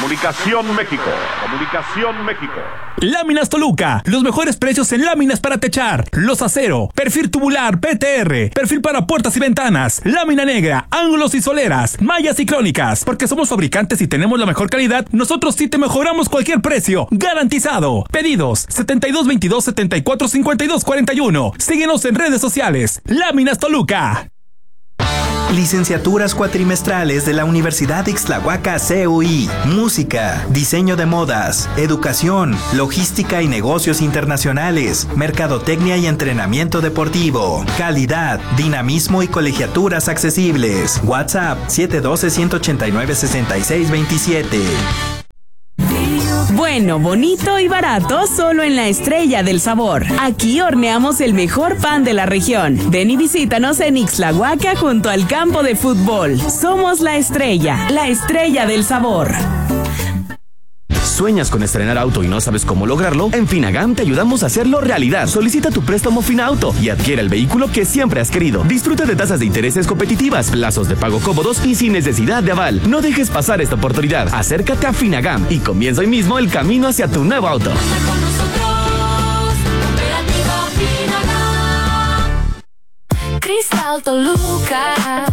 Comunicación México. Comunicación México. Láminas Toluca, los mejores precios en láminas para techar, los acero, perfil tubular PTR, perfil para puertas y ventanas, lámina negra, ángulos y soleras, mallas y crónicas. Porque somos fabricantes y tenemos la mejor calidad, nosotros sí te mejoramos cualquier precio, garantizado. Pedidos 7222-745241. Síguenos en redes sociales. Láminas Toluca. Licenciaturas cuatrimestrales de la Universidad Ixtlahuaca CUI. Música, diseño de modas, educación, logística y negocios internacionales, mercadotecnia y entrenamiento deportivo, calidad, dinamismo y colegiaturas accesibles. WhatsApp 712-189-6627. Bueno, bonito y barato solo en La Estrella del Sabor. Aquí horneamos el mejor pan de la región. Ven y visítanos en Ixtlahuaca junto al campo de fútbol. Somos La Estrella del Sabor. ¿Sueñas con estrenar auto y no sabes cómo lograrlo? En Finagam te ayudamos a hacerlo realidad. Solicita tu préstamo Finauto y adquiere el vehículo que siempre has querido. Disfruta de tasas de intereses competitivas, plazos de pago cómodos y sin necesidad de aval. No dejes pasar esta oportunidad. Acércate a Finagam y comienza hoy mismo el camino hacia tu nuevo auto. Cristal Toluca.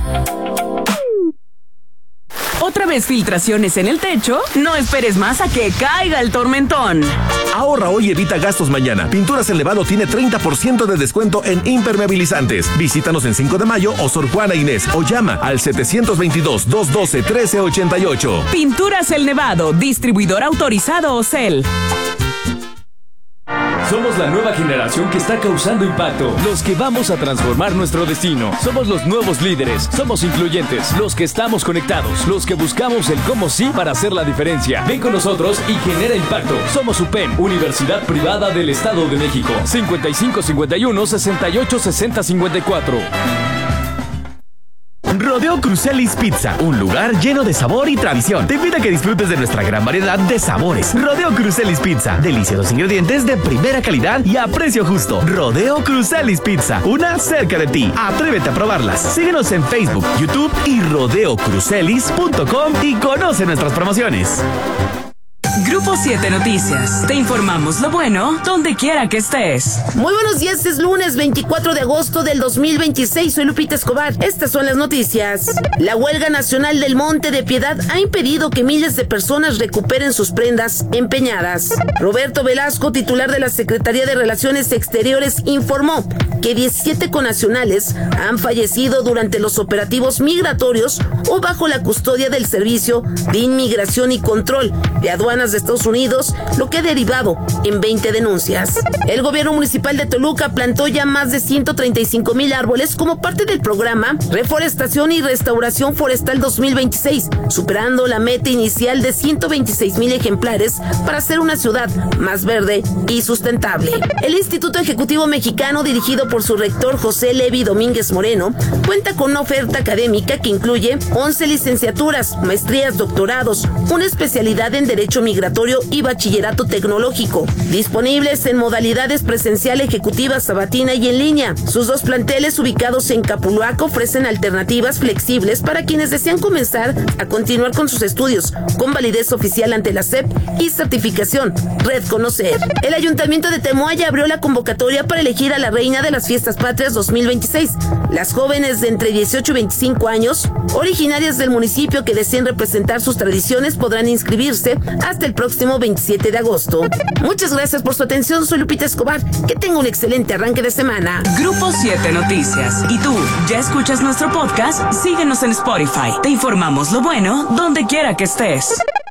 ¿Otra vez filtraciones en el techo? No esperes más a que caiga el tormentón. Ahorra hoy y evita gastos mañana. Pinturas El Nevado tiene 30% de descuento en impermeabilizantes. Visítanos en 5 de Mayo o Sor Juana Inés o llama al 722-212-1388. Pinturas El Nevado, distribuidor autorizado Ocel. Somos la nueva generación que está causando impacto, los que vamos a transformar nuestro destino. Somos los nuevos líderes, somos influyentes, los que estamos conectados, los que buscamos el cómo sí para hacer la diferencia. Ven con nosotros y genera impacto. Somos UPEM, Universidad Privada del Estado de México. 5551-686054. Rodeo Crucelis Pizza, un lugar lleno de sabor y tradición. Te invita a que disfrutes de nuestra gran variedad de sabores. Rodeo Crucelis Pizza, deliciosos ingredientes de primera calidad y a precio justo. Rodeo Crucelis Pizza, una cerca de ti. Atrévete a probarlas. Síguenos en Facebook, YouTube y rodeocrucelis.com y conoce nuestras promociones. Grupo 7 Noticias. Te informamos lo bueno donde quiera que estés. Muy buenos días, es lunes 24 de agosto del 2026. Soy Lupita Escobar. Estas son las noticias. La huelga nacional del Monte de Piedad ha impedido que miles de personas recuperen sus prendas empeñadas. Roberto Velasco, titular de la Secretaría de Relaciones Exteriores, informó que 17 connacionales han fallecido durante los operativos migratorios o bajo la custodia del Servicio de Inmigración y Control de Aduanas de Estados Unidos, lo que ha derivado en 20 denuncias. El gobierno municipal de Toluca plantó ya más de 135,000 árboles como parte del programa Reforestación y Restauración Forestal 2026, superando la meta inicial de 126,000 ejemplares para hacer una ciudad más verde y sustentable. El Instituto Ejecutivo Mexicano, dirigido por su rector José Levi Domínguez Moreno, cuenta con una oferta académica que incluye 11 licenciaturas, maestrías, doctorados, una especialidad en Derecho Migratorio y Bachillerato Tecnológico, disponibles en modalidades presencial, ejecutiva, sabatina y en línea. Sus dos planteles, ubicados en Capuluaco, ofrecen alternativas flexibles para quienes desean comenzar a continuar con sus estudios, con validez oficial ante la SEP y certificación Red Conocer. El Ayuntamiento de Temoaya abrió la convocatoria para elegir a la Reina de las Fiestas Patrias 2026. Las jóvenes de entre 18 y 25 años, originarias del municipio que deseen representar sus tradiciones, podrán inscribirse hasta el próximo 27 de agosto. Muchas gracias por su atención, soy Lupita Escobar. Que tenga un excelente arranque de semana. Grupo 7 Noticias. ¿Y tú, ya escuchas nuestro podcast? Síguenos en Spotify. Te informamos lo bueno donde quiera que estés.